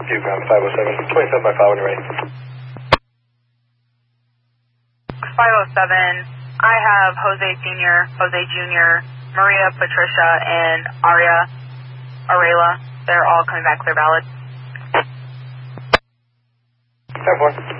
You ground 507. 27 by 5 when you're ready. 507, I have Jose Sr., Jose Jr., Maria, Patricia, and Arela. They're all coming back clear valid. 10-4.